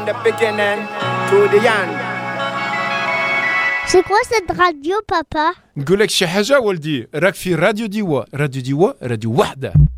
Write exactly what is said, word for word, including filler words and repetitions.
from the beginning to the end. C'est quoi cette radio, papa? نقول لك شي حاجة ولدي، راك في راديو ديوا، راديو ديوا راديو وحدة.